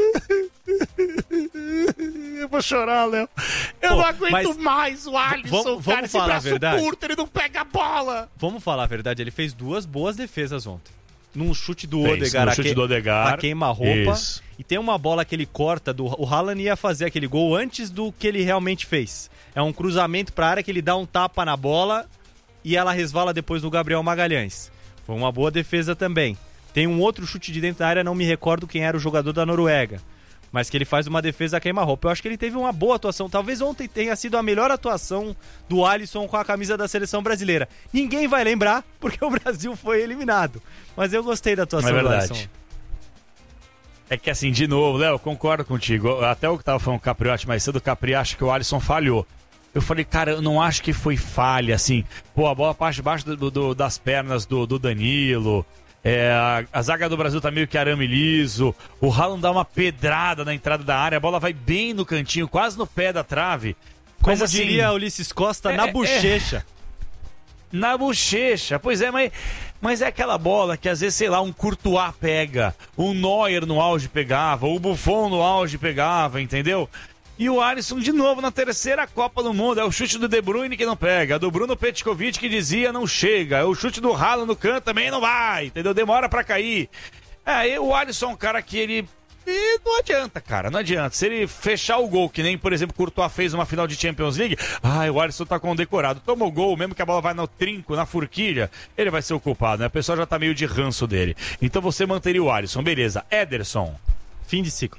Speaker 5: Eu vou chorar, Léo. Eu
Speaker 7: Pô,
Speaker 5: não aguento
Speaker 7: mas
Speaker 5: mais o Alisson,
Speaker 7: vamos,
Speaker 5: cara.
Speaker 7: vamos
Speaker 5: Esse
Speaker 7: falar
Speaker 5: braço
Speaker 7: a verdade.
Speaker 5: curto, ele não pega a bola.
Speaker 7: Vamos falar a verdade, ele fez duas boas defesas ontem. Num chute do
Speaker 5: Fez,
Speaker 7: Odegaard,
Speaker 5: no chute
Speaker 7: a,
Speaker 5: do Odegaard.
Speaker 7: a queima-roupa.
Speaker 5: Isso.
Speaker 7: E tem uma bola que ele corta, do, o Haaland ia fazer aquele gol antes do que ele realmente fez. É um cruzamento pra área que ele dá um tapa na bola e ela resvala depois no Gabriel Magalhães. Foi uma boa defesa também. Tem um outro chute de dentro da área, não me recordo quem era o jogador da Noruega, mas que ele faz uma defesa queima-roupa. Eu acho que ele teve uma boa atuação. Talvez ontem tenha sido a melhor atuação do Alisson com a camisa da seleção brasileira. Ninguém vai lembrar, porque o Brasil foi eliminado. Mas eu gostei da atuação
Speaker 5: é
Speaker 7: do
Speaker 5: verdade.
Speaker 7: Alisson.
Speaker 5: É que assim, de novo, Léo, concordo contigo. Até o que tava falando o Capriotti mais cedo, o Capri acha que o Alisson falhou. Eu falei, cara, eu não acho que foi falha, assim. Pô, a bola parte debaixo do, do, das pernas do, do Danilo. É, a, a zaga do Brasil tá meio que arame liso. O Haaland dá uma pedrada na entrada da área. A bola vai bem no cantinho, quase no pé da trave.
Speaker 7: Como
Speaker 5: mas, assim,
Speaker 7: diria Ulisses Costa,
Speaker 5: é,
Speaker 7: na
Speaker 5: é,
Speaker 7: bochecha.
Speaker 5: É, na bochecha. Pois é, mas, mas é aquela bola que às vezes, sei lá, um Courtois pega. O Neuer no auge pegava. O Buffon no auge pegava, entendeu? E o Alisson de novo na terceira Copa do Mundo. É o chute do De Bruyne que não pega. Do Bruno Petkovic que dizia não chega. É o chute do Haaland no canto também não vai. Entendeu? Demora pra cair. É, o Alisson é um cara que ele... E não adianta, cara, não adianta. Se ele fechar o gol, que nem, por exemplo, Courtois fez uma final de Champions League, ai, o Alisson tá condecorado. Toma o gol, mesmo que a bola vai no trinco, na forquilha, ele vai ser o culpado, né? A pessoa já tá meio de ranço dele. Então você manteria o Alisson, beleza. Ederson.
Speaker 7: Fim de ciclo.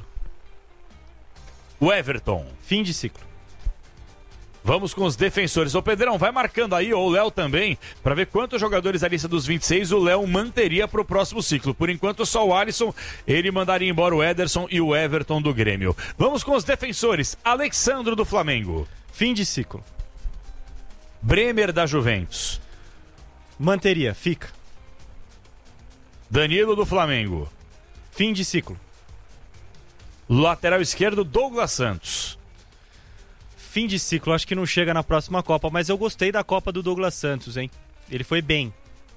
Speaker 5: O Everton.
Speaker 7: Fim de ciclo.
Speaker 5: Vamos com os defensores. Ô Pedrão, vai marcando aí, ou o Léo também, pra ver quantos jogadores da lista dos vinte e seis o Léo manteria pro próximo ciclo. Por enquanto, só o Alisson, ele mandaria embora o Ederson e o Everton do Grêmio. Vamos com os defensores. Alexandro do Flamengo.
Speaker 7: Fim de ciclo.
Speaker 5: Bremer da Juventus.
Speaker 7: Manteria, fica.
Speaker 5: Danilo do Flamengo.
Speaker 7: Fim de ciclo.
Speaker 5: Lateral esquerdo, Douglas Santos.
Speaker 7: Fim de ciclo, acho que não chega na próxima Copa, mas eu gostei da Copa do Douglas Santos, hein? Ele foi bem.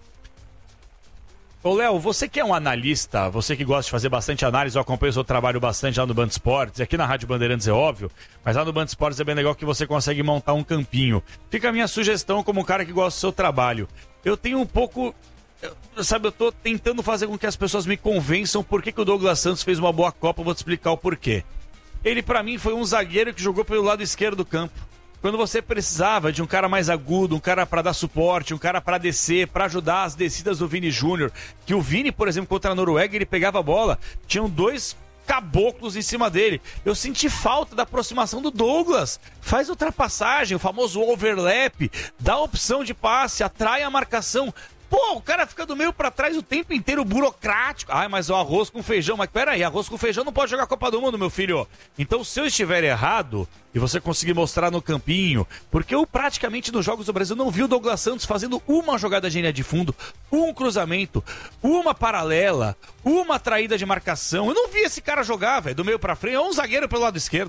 Speaker 5: Ô Léo, você que é um analista, você que gosta de fazer bastante análise, eu acompanho o seu trabalho bastante lá no Band Esportes, aqui na Rádio Bandeirantes é óbvio, mas lá no Band Esportes é bem legal que você consegue montar um campinho. Fica a minha sugestão como um cara que gosta do seu trabalho. Eu tenho um pouco... Eu, sabe, eu tô tentando fazer com que as pessoas me convençam por que, que o Douglas Santos fez uma boa Copa, eu vou te explicar o porquê. Ele, pra mim, foi um zagueiro que jogou pelo lado esquerdo do campo. Quando você precisava de um cara mais agudo, um cara pra dar suporte, um cara pra descer, pra ajudar as descidas do Vini Júnior. Que o Vini, por exemplo, contra a Noruega, ele pegava a bola, tinham dois caboclos em cima dele. Eu senti falta da aproximação do Douglas. Faz ultrapassagem, o famoso overlap, dá opção de passe, atrai a marcação. Pô, o cara fica do meio pra trás o tempo inteiro, burocrático. Ai, mas o arroz com feijão. Mas peraí, arroz com feijão não pode jogar Copa do Mundo, meu filho. Então, se eu estiver errado e você conseguir mostrar no campinho, porque eu praticamente nos Jogos do Brasil não vi o Douglas Santos fazendo uma jogada de linha de fundo, um cruzamento, uma paralela, uma traída de marcação. Eu não vi esse cara jogar, velho, do meio pra frente. É um zagueiro pelo lado esquerdo.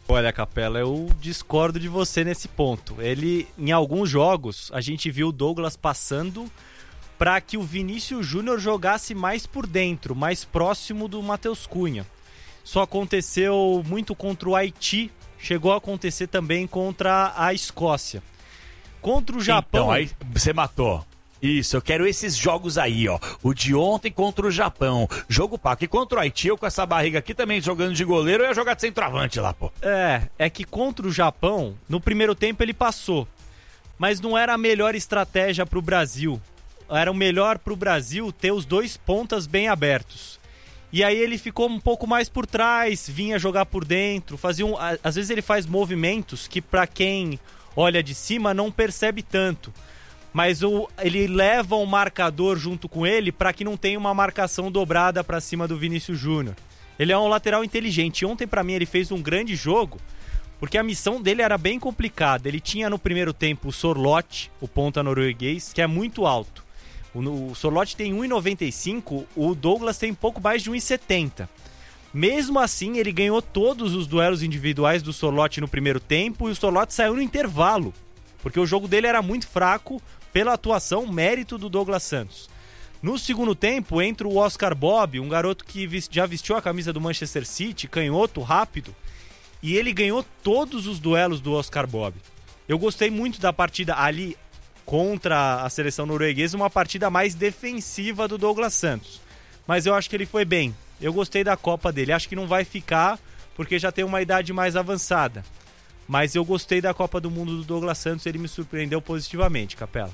Speaker 7: Olha, Capela, eu discordo de você nesse ponto. Ele, em alguns jogos, a gente viu o Douglas passando para que o Vinícius Júnior jogasse mais por dentro, mais próximo do Matheus Cunha. Isso aconteceu muito contra o Haiti, chegou a acontecer também contra a Escócia. Contra o Japão...
Speaker 5: Então, aí você matou. Isso, eu quero esses jogos aí, ó. O de ontem contra o Japão. Jogo paco. E contra o Haiti, eu com essa barriga aqui também jogando de goleiro, eu ia jogar de centroavante lá, pô.
Speaker 7: É, é que contra o Japão, no primeiro tempo ele passou. Mas não era a melhor estratégia pro Brasil. Era o melhor pro Brasil ter os dois pontas bem abertos. E aí ele ficou um pouco mais por trás, vinha jogar por dentro, fazia um... Às vezes ele faz movimentos que pra quem olha de cima não percebe tanto. Mas o, ele leva um marcador junto com ele para que não tenha uma marcação dobrada para cima do Vinícius Júnior. Ele é um lateral inteligente. Ontem, para mim, ele fez um grande jogo, porque a missão dele era bem complicada. Ele tinha no primeiro tempo o Sorloth, o ponta norueguês, que é muito alto. O, o Sorloth tem um e noventa e cinco, o Douglas tem pouco mais de um e setenta. Mesmo assim, ele ganhou todos os duelos individuais do Sorloth no primeiro tempo e o Sorloth saiu no intervalo, porque o jogo dele era muito fraco, pela atuação, mérito do Douglas Santos. No segundo tempo, entra o Oscar Bobb, um garoto que já vestiu a camisa do Manchester City, canhoto, rápido, e ele ganhou todos os duelos do Oscar Bobb. Eu gostei muito da partida ali contra a seleção norueguesa, uma partida mais defensiva do Douglas Santos. Mas eu acho que ele foi bem. Eu gostei da Copa dele. Acho que não vai ficar, porque já tem uma idade mais avançada. Mas eu gostei da Copa do Mundo do Douglas Santos, ele me surpreendeu positivamente, Capela.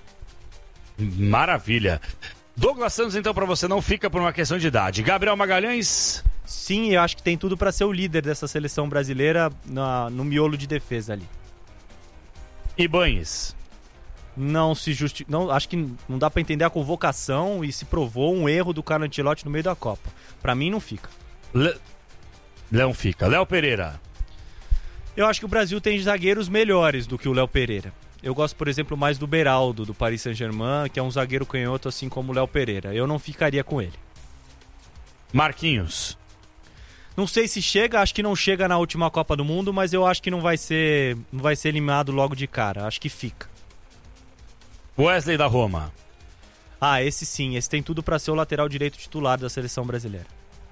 Speaker 5: Maravilha. Douglas Santos, então, pra você não fica por uma questão de idade. Gabriel Magalhães?
Speaker 7: Sim, eu acho que tem tudo pra ser o líder dessa seleção brasileira na, no miolo de defesa ali.
Speaker 5: Ibañez?
Speaker 7: Não se justi... não, acho que não dá pra entender a convocação e se provou um erro do Carlo Ancelotti no meio da Copa. Pra mim não fica.
Speaker 5: Le... Não fica. Léo Pereira?
Speaker 7: Eu acho que o Brasil tem zagueiros melhores do que o Léo Pereira. Eu gosto, por exemplo, mais do Beraldo, do Paris Saint-Germain, que é um zagueiro canhoto assim como o Léo Pereira. Eu não ficaria com ele.
Speaker 5: Marquinhos?
Speaker 7: Não sei se chega, acho que não chega na última Copa do Mundo, mas eu acho que não vai ser, não vai ser eliminado logo de cara. Acho que fica.
Speaker 5: Wesley da Roma?
Speaker 7: Ah, esse sim. Esse tem tudo para ser o lateral direito titular da seleção brasileira.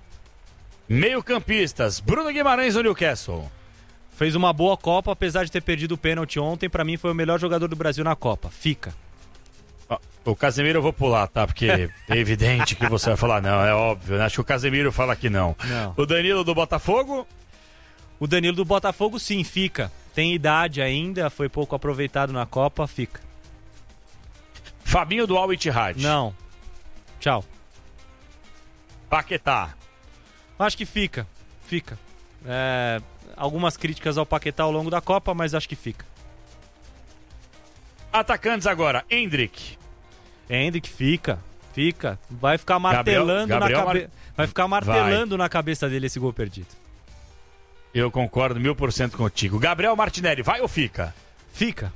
Speaker 5: Meio-campistas. Bruno Guimarães do Newcastle?
Speaker 7: Fez uma boa Copa, apesar de ter perdido o pênalti ontem. Pra mim foi o melhor jogador do Brasil na Copa. Fica.
Speaker 5: O Casemiro eu vou pular, tá? Porque é evidente que você vai falar não, é óbvio, né? Acho que o Casemiro fala que não.
Speaker 7: não.
Speaker 5: O Danilo do Botafogo?
Speaker 7: O Danilo do Botafogo sim, fica. Tem idade ainda, foi pouco aproveitado na Copa, fica.
Speaker 5: Fabinho do Al Ittihad?
Speaker 7: Não. Tchau.
Speaker 5: Paquetá?
Speaker 7: Acho que fica. Fica. É... Algumas críticas ao Paquetá ao longo da Copa, mas acho que fica.
Speaker 5: Atacantes agora, Endrick.
Speaker 7: Endrick fica, fica. Vai ficar martelando,
Speaker 5: Gabriel, Gabriel
Speaker 7: na, cabe...
Speaker 5: Mar...
Speaker 7: Vai ficar martelando Vai. na cabeça dele esse gol perdido.
Speaker 5: Eu concordo mil por cento contigo. Gabriel Martinelli, vai ou fica?
Speaker 7: Fica.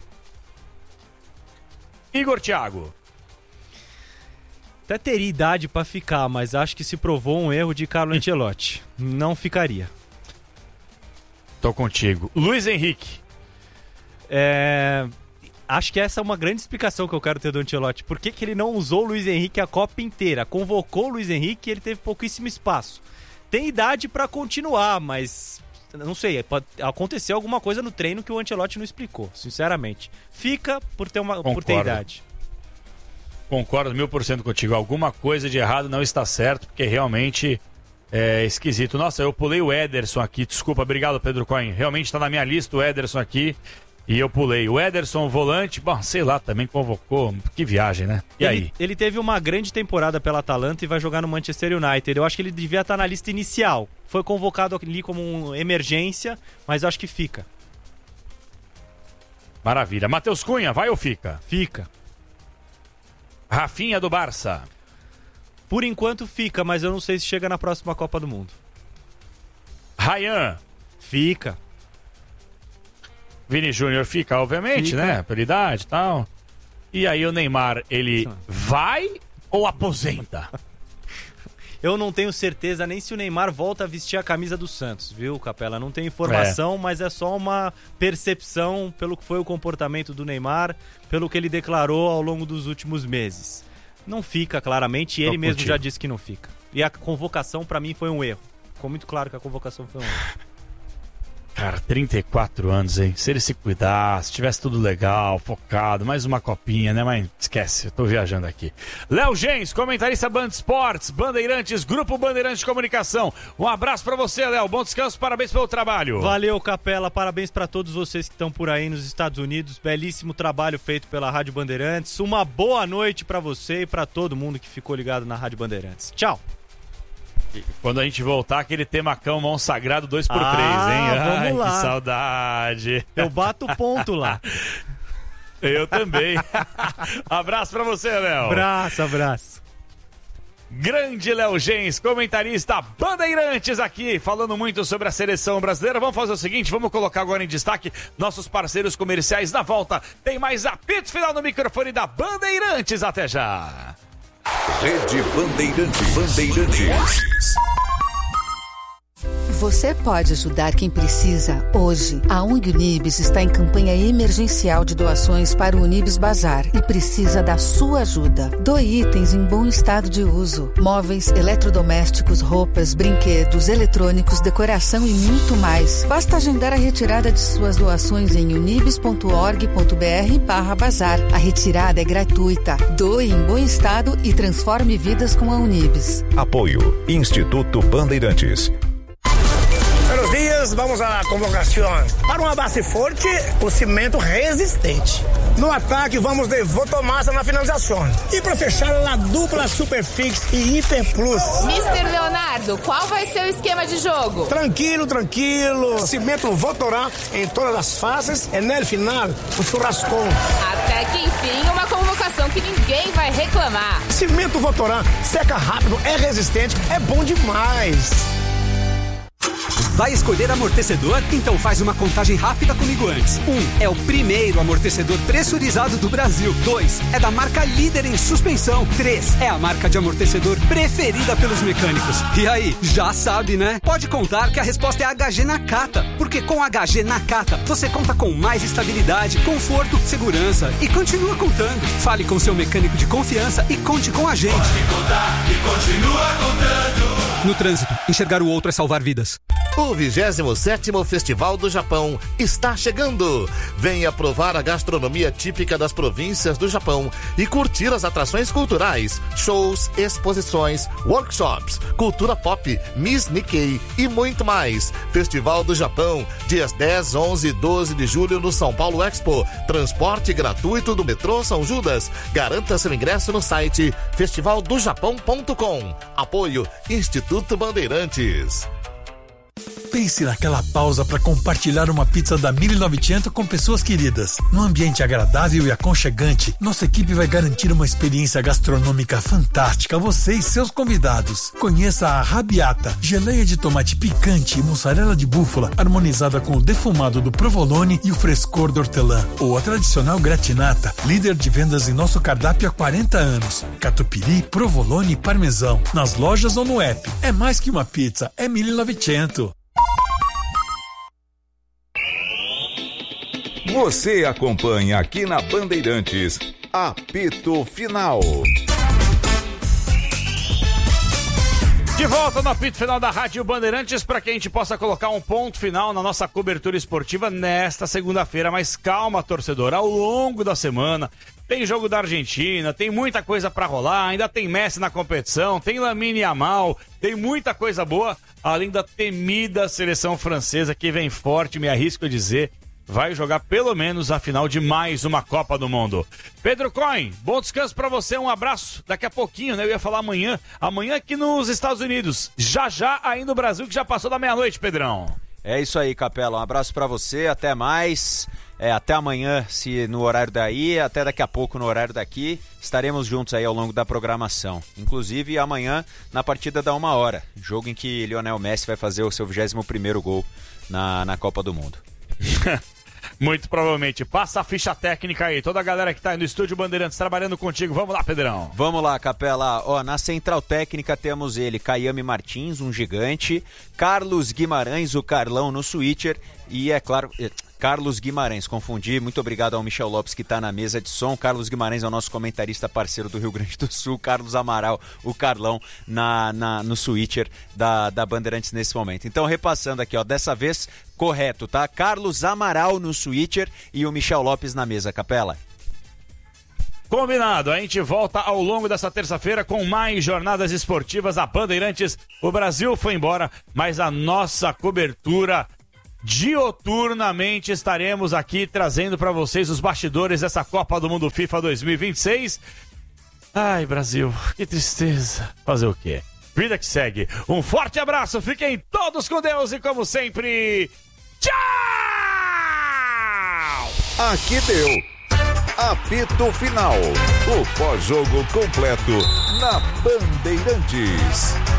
Speaker 5: Igor Thiago?
Speaker 7: Até teria idade pra ficar, mas acho que se provou um erro de Carlo Ancelotti. Não ficaria.
Speaker 5: Tô contigo. Luiz Henrique?
Speaker 7: É... Acho que essa é uma grande explicação que eu quero ter do Ancelotti. Por que, que ele não usou o Luiz Henrique a Copa inteira? Convocou o Luiz Henrique e ele teve pouquíssimo espaço. Tem idade pra continuar, mas... Não sei, pode acontecer alguma coisa no treino que o Ancelotti não explicou, sinceramente. Fica por ter, uma, por ter idade.
Speaker 5: Concordo mil por cento contigo. Alguma coisa de errado não está certo, porque realmente é esquisito. Nossa, eu pulei o Ederson aqui. Desculpa, obrigado, Pedro Coin. Realmente está na minha lista o Ederson aqui. E eu pulei. O Ederson, volante, bom, sei lá, também convocou. Que viagem, né? E
Speaker 7: ele,
Speaker 5: aí?
Speaker 7: Ele teve uma grande temporada pela Atalanta e vai jogar no Manchester United. Eu acho que ele devia estar na lista inicial. Foi convocado ali como uma emergência, mas acho que fica.
Speaker 5: Maravilha. Matheus Cunha, vai ou fica?
Speaker 7: Fica.
Speaker 5: Rafinha do Barça?
Speaker 7: Por enquanto fica, mas eu não sei se chega na próxima Copa do Mundo.
Speaker 5: Ryan?
Speaker 7: Fica.
Speaker 5: Vini Júnior fica, obviamente, fica. Né? Pela idade e tal. E aí o Neymar, ele vai ou aposenta?
Speaker 7: Eu não tenho certeza nem se o Neymar volta a vestir a camisa do Santos, viu, Capela? Não tenho informação, é. mas é só uma percepção pelo que foi o comportamento do Neymar, pelo que ele declarou ao longo dos últimos meses. Não fica, claramente, e ele mesmo já disse que não fica. E a convocação, pra mim, foi um erro. Ficou muito claro que a convocação foi um erro.
Speaker 5: Cara, trinta e quatro anos, hein? Se ele se cuidasse, tivesse tudo legal, focado, mais uma copinha, né? Mas esquece, eu tô viajando aqui. Léo Gens, comentarista Band Esportes, Bandeirantes, Grupo Bandeirantes de Comunicação. Um abraço pra você, Léo. Bom descanso, parabéns pelo trabalho.
Speaker 7: Valeu, Capela. Parabéns pra todos vocês que estão por aí nos Estados Unidos. Belíssimo trabalho feito pela Rádio Bandeirantes. Uma boa noite pra você e pra todo mundo que ficou ligado na Rádio Bandeirantes. Tchau.
Speaker 5: Quando a gente voltar, aquele temacão mão sagrado dois por três,
Speaker 7: ah,
Speaker 5: hein?
Speaker 7: Vamos
Speaker 5: Ai,
Speaker 7: lá.
Speaker 5: Que saudade.
Speaker 7: Eu bato ponto lá.
Speaker 5: Eu também. Abraço pra você, Léo.
Speaker 7: Abraço, abraço.
Speaker 5: Grande Léo Gens, comentarista Bandeirantes aqui, falando muito sobre a seleção brasileira. Vamos fazer o seguinte, vamos colocar agora em destaque nossos parceiros comerciais. Na volta, tem mais apito final no microfone da Bandeirantes. Até já.
Speaker 6: Rede Bandeirantes. Bandeirantes.
Speaker 8: Você pode ajudar quem precisa hoje. A ONG Unibis está em campanha emergencial de doações para o Unibis Bazar e precisa da sua ajuda. Doe itens em bom estado de uso. Móveis, eletrodomésticos, roupas, brinquedos, eletrônicos, decoração e muito mais. Basta agendar a retirada de suas doações em unibis.org.br barra bazar. A retirada é gratuita. Doe em bom estado e transforme vidas com a Unibis.
Speaker 6: Apoio Instituto Bandeirantes.
Speaker 9: Buenos dias, vamos à convocação. Para uma base forte, o cimento resistente. No ataque, vamos de Votomassa na finalização. E para fechar, a dupla Superfix e Hiper Plus.
Speaker 10: mister Leonardo, qual vai ser o esquema de jogo?
Speaker 9: Tranquilo, tranquilo. Cimento Votorá em todas as fases e no final, o churrascão.
Speaker 10: Até que enfim, uma convocação que ninguém vai reclamar.
Speaker 9: Cimento Votorá, seca rápido, é resistente, é bom demais.
Speaker 11: Vai escolher amortecedor? Então faz uma contagem rápida comigo antes. Um, é o primeiro amortecedor pressurizado do Brasil. Dois, é da marca líder em suspensão. Três, é a marca de amortecedor preferida pelos mecânicos. E aí, já sabe, né? Pode contar que a resposta é H G Nakata. Porque com H G Nakata, você conta com mais estabilidade, conforto, segurança e continua contando. Fale com seu mecânico de confiança e conte com a gente.
Speaker 12: Pode contar e continua contando.
Speaker 11: No trânsito, enxergar o outro é salvar vidas.
Speaker 4: O vigésimo sétimo Festival do Japão está chegando. Venha provar a gastronomia típica das províncias do Japão e curtir as atrações culturais, shows, exposições, workshops, cultura pop, Miss Nikkei e muito mais. Festival do Japão, dias dez, onze e doze de julho no São Paulo Expo. Transporte gratuito do metrô São Judas. Garanta seu ingresso no site festival do japão ponto com. Apoio Instituto Bandeirantes.
Speaker 13: Pense naquela pausa para compartilhar uma pizza da mil e novecentos com pessoas queridas. Num ambiente agradável e aconchegante, nossa equipe vai garantir uma experiência gastronômica fantástica a você e seus convidados. Conheça a Rabiata, geleia de tomate picante e mussarela de búfala, harmonizada com o defumado do provolone e o frescor do hortelã. Ou a tradicional gratinata, líder de vendas em nosso cardápio há quarenta anos. Catupiry, provolone e parmesão. Nas lojas ou no app. É mais que uma pizza, é mil e novecentos.
Speaker 6: Você acompanha aqui na Bandeirantes, apito final.
Speaker 5: De volta no apito final da Rádio Bandeirantes para que a gente possa colocar um ponto final na nossa cobertura esportiva nesta segunda-feira. Mas calma, torcedor, ao longo da semana tem jogo da Argentina, tem muita coisa para rolar, ainda tem Messi na competição, tem Lamine Yamal, tem muita coisa boa, além da temida seleção francesa que vem forte, me arrisco a dizer, vai jogar pelo menos a final de mais uma Copa do Mundo. Pedro Cohen, bom descanso pra você, um abraço. Daqui a pouquinho, né? Eu ia falar amanhã. Amanhã aqui nos Estados Unidos. Já já aí no Brasil, que já passou da meia-noite, Pedrão.
Speaker 1: É isso aí, Capela. Um abraço pra você, até mais. É, até amanhã, se no horário daí, até daqui a pouco no horário daqui. Estaremos juntos aí ao longo da programação. Inclusive amanhã na partida da uma hora. Jogo em que Lionel Messi vai fazer o seu vigésimo primeiro gol na, na Copa do Mundo.
Speaker 5: Muito provavelmente. Passa a ficha técnica aí. Toda a galera que tá aí no Estúdio Bandeirantes trabalhando contigo. Vamos lá, Pedrão.
Speaker 1: Vamos lá, Capela. Ó, na central técnica temos ele, Caiame Martins, um gigante, Carlos Guimarães, o Carlão no switcher e, é claro... Carlos Guimarães, confundi, muito obrigado ao Michel Lopes que está na mesa de som. Carlos Guimarães é o nosso comentarista parceiro do Rio Grande do Sul. Carlos Amaral, o Carlão, na, na, no switcher da, da Bandeirantes nesse momento. Então, repassando aqui, ó, dessa vez, correto, tá? Carlos Amaral no switcher e o Michel Lopes na mesa, Capela.
Speaker 5: Combinado, a gente volta ao longo dessa terça-feira com mais jornadas esportivas da Bandeirantes. O Brasil foi embora, mas a nossa cobertura... dioturnamente estaremos aqui trazendo para vocês os bastidores dessa Copa do Mundo FIFA dois mil e vinte e seis. Ai, Brasil, que tristeza. Fazer o quê? Vida que segue. Um forte abraço, fiquem todos com Deus e, como sempre, tchau!
Speaker 6: Aqui deu. Apito Final. O pós-jogo completo na Bandeirantes.